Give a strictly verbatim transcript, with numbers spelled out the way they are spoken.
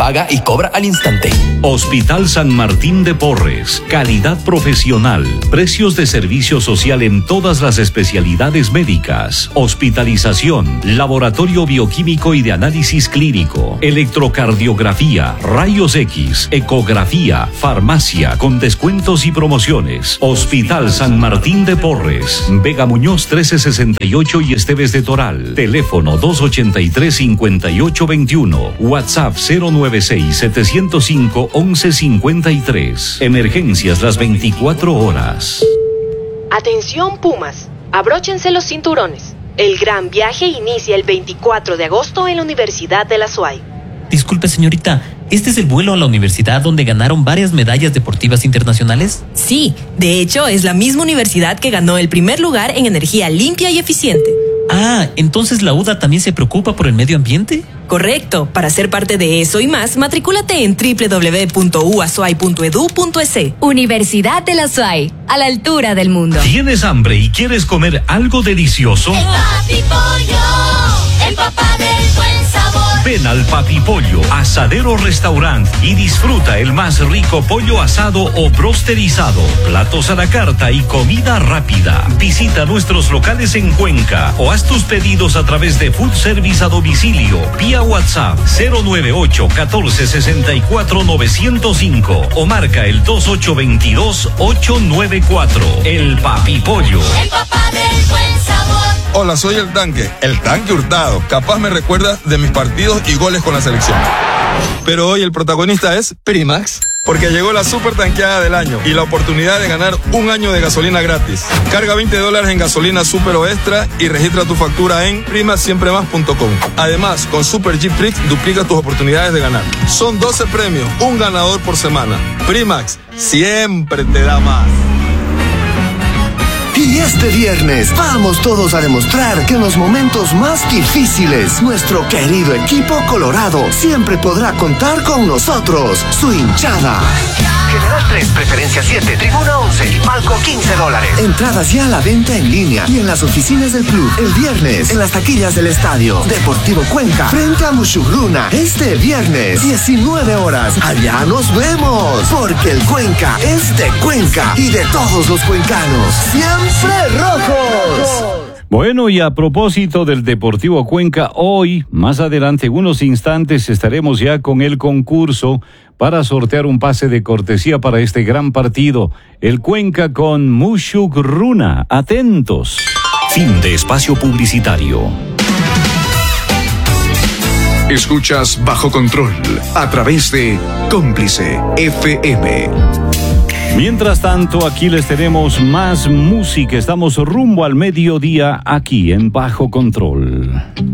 paga y cobra al instante. Hospital San Martín de Porres. Calidad profesional. Precios de servicio social en todas las especialidades médicas. Hospitalización. Laboratorio bioquímico y de análisis clínico. Electrocardiografía. Rayos X. Ecografía. Farmacia. Con descuentos y promociones. Hospital San Martín de Porres. Vega Muñoz trece sesenta y ocho y Esteves de Toral. Teléfono dos ochenta y tres, cincuenta y ocho veintiuno. WhatsApp cero nueve seis, setecientos cinco, once cincuenta y tres. Emergencias las veinticuatro horas. Atención Pumas, abróchense los cinturones. El gran viaje inicia el veinticuatro de agosto en la Universidad de la S U A Y. Disculpe, señorita, ¿este es el vuelo a la universidad donde ganaron varias medallas deportivas internacionales? Sí, de hecho es la misma universidad que ganó el primer lugar en energía limpia y eficiente. Ah, ¿entonces la U D A también se preocupa por el medio ambiente? Correcto. Para ser parte de eso y más, matricúlate en doble u doble u doble u punto u a s u a y punto e d u punto e s. Universidad de la S U A Y, a la altura del mundo. ¿Tienes hambre y quieres comer algo delicioso? El Papi Pollo, el papá del buen sabor. Ven al Papi Pollo, Asadero Restaurant y disfruta el más rico pollo asado o brosterizado, platos a la carta y comida rápida. Visita nuestros locales en Cuenca o haz tus pedidos a través de Food Service a domicilio vía WhatsApp cero nueve ocho, catorce, sesenta y cuatro, novecientos cinco o marca el dos ocho dos dos, ocho nueve cuatro. El Papi Pollo. El papá del buen sabor. Hola, soy el Tanque, el Tanque Hurtado. Capaz me recuerda de mis partidos y goles con la selección. Pero hoy el protagonista es Primax, porque llegó la super tanqueada del año y la oportunidad de ganar un año de gasolina gratis. Carga veinte dólares en gasolina super o extra y registra tu factura en primax siempre más punto com. Además, con Super G Prix duplica tus oportunidades de ganar. Son doce premios, un ganador por semana. Primax siempre te da más. Y este viernes vamos todos a demostrar que en los momentos más difíciles, nuestro querido equipo colorado siempre podrá contar con nosotros, su hinchada. General tres, preferencia siete, tribuna once y palco quince dólares. Entradas ya a la venta en línea y en las oficinas del club. El viernes, en las taquillas del estadio Deportivo Cuenca, frente a Muchugruna. Este viernes, diecinueve horas. Allá nos vemos, porque el Cuenca es de Cuenca y de todos los cuencanos. ¡Siempre rojos! Bueno, y a propósito del Deportivo Cuenca, hoy, más adelante, en unos instantes, estaremos ya con el concurso para sortear un pase de cortesía para este gran partido. El Cuenca con Muchugruna. Atentos. Fin de espacio publicitario. Escuchas Bajo Control a través de Cómplice F M. Mientras tanto, aquí les tenemos más música. Estamos rumbo al mediodía aquí en Bajo Control.